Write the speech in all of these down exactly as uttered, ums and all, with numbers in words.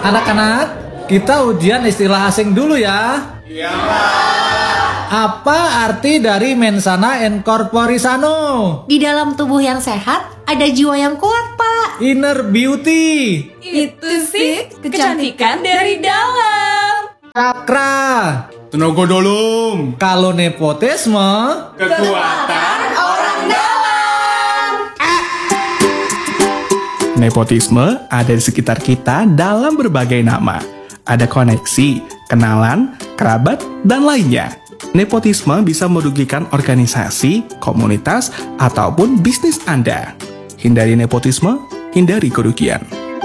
Anak-anak, kita ujian istilah asing dulu ya. Iya, Pak. Apa arti dari mensana in corpore sano? Di dalam tubuh yang sehat, ada jiwa yang kuat, Pak. Inner beauty. Itu sih kecantikan dari dalam. Chakra. Tenaga dalam. Kalau nepotisme, Kekuatan orang dalam. Nepotisme ada di sekitar kita dalam berbagai nama. Ada koneksi, kenalan, kerabat, dan lainnya. Nepotisme bisa merugikan organisasi, komunitas, ataupun bisnis Anda. Hindari nepotisme, hindari kerugian.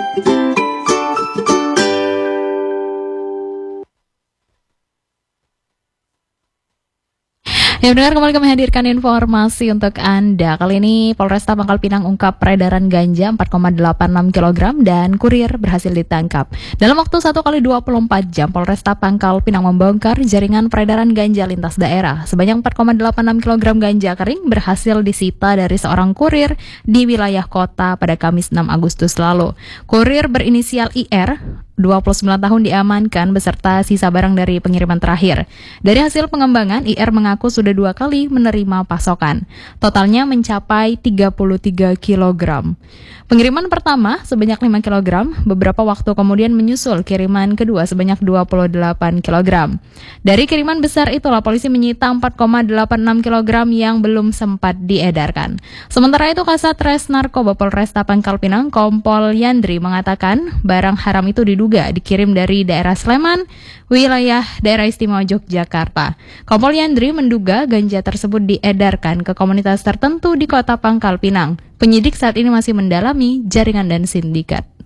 Ya benar, kembali kami hadirkan informasi untuk Anda. Kali ini Polresta Pangkal Pinang ungkap peredaran ganja empat koma delapan enam kilogram dan kurir berhasil ditangkap. Dalam waktu satu kali dua puluh empat jam, Polresta Pangkal Pinang membongkar jaringan peredaran ganja lintas daerah. Sebanyak empat koma delapan enam kilogram ganja kering berhasil disita dari seorang kurir di wilayah kota pada Kamis enam Agustus lalu. Kurir berinisial I R, dua puluh sembilan tahun, diamankan beserta sisa barang dari pengiriman terakhir. Dari hasil pengembangan, I R mengaku sudah dua kali menerima pasokan. Totalnya mencapai tiga puluh tiga kilogram. Pengiriman pertama sebanyak lima kilogram, beberapa waktu kemudian menyusul kiriman kedua sebanyak dua puluh delapan kilogram. Dari kiriman besar itulah polisi menyita empat koma delapan enam kilogram yang belum sempat diedarkan. Sementara itu Kasat Res Narkoba Polresta Pangkal Pinang, Kompol Yandri, mengatakan barang haram itu diduga dikirim dari daerah Sleman, wilayah daerah istimewa Yogyakarta. Kompol Yandri menduga ganja tersebut diedarkan ke komunitas tertentu di kota Pangkal Pinang. Penyidik saat ini masih mendalami jaringan dan sindikat.